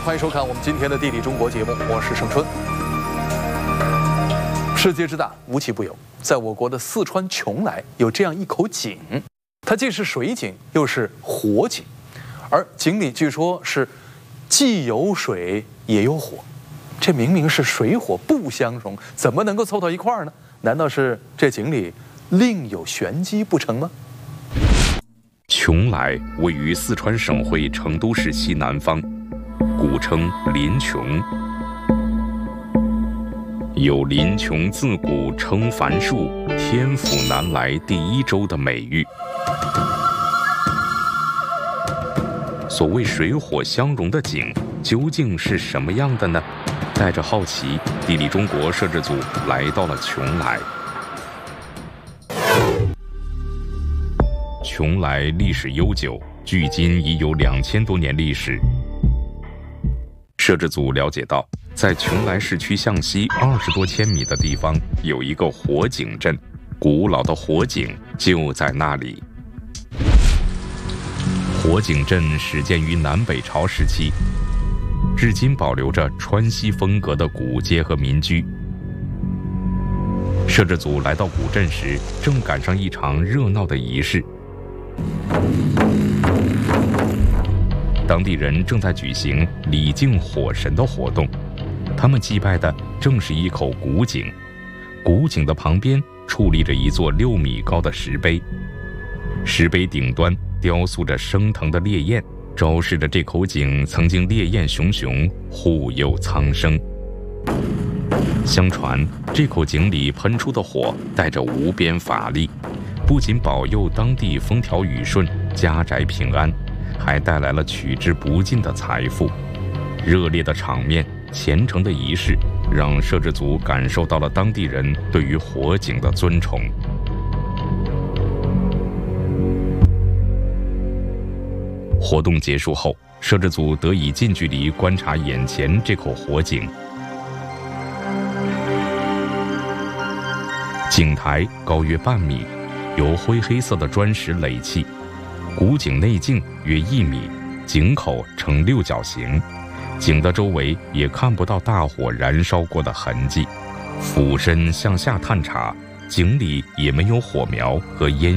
欢迎收看我们今天的《地理中国》节目，我是盛春。世界之大，无奇不有，在我国的四川邛崃有这样一口井，它既是水井，又是火井，而井里据说是既有水也有火，这明明是水火不相容，怎么能够凑到一块儿呢？难道是这井里另有玄机不成吗？ 邛崃位于四川省会成都市西南方，古称临邛，有临邛自古称凡树，天府南来第一州的美誉。所谓水火相融的井究竟是什么样的呢？带着好奇，地理中国摄制组来到了邛崃。邛崃历史悠久，距今已有2000多年历史。摄制组了解到，在邛崃市区向西20多千米的地方，有一个火井镇，古老的火井就在那里。火井镇始建于南北朝时期，至今保留着川西风格的古街和民居。摄制组来到古镇时，正赶上一场热闹的仪式。当地人正在举行礼敬火神的活动，他们祭拜的正是一口古井。古井的旁边矗立着一座6米高的石碑，石碑顶端雕塑着升腾的烈焰，昭示着这口井曾经烈焰熊熊，护佑苍生。相传，这口井里喷出的火带着无边法力，不仅保佑当地风调雨顺、家宅平安，还带来了取之不尽的财富。热烈的场面、虔诚的仪式，让摄制组感受到了当地人对于火井的尊崇。活动结束后，摄制组得以近距离观察眼前这口火井。井台高约半米，由灰黑色的砖石垒砌，古井内径约1米，井口呈6角形，井的周围也看不到大火燃烧过的痕迹。俯身向下探查，井里也没有火苗和烟